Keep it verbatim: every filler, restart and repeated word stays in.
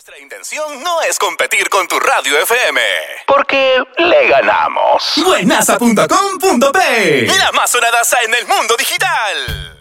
Nuestra intención no es competir con tu radio F M, porque le ganamos. Buenaza punto com punto pe, la más sonadaza en el mundo digital.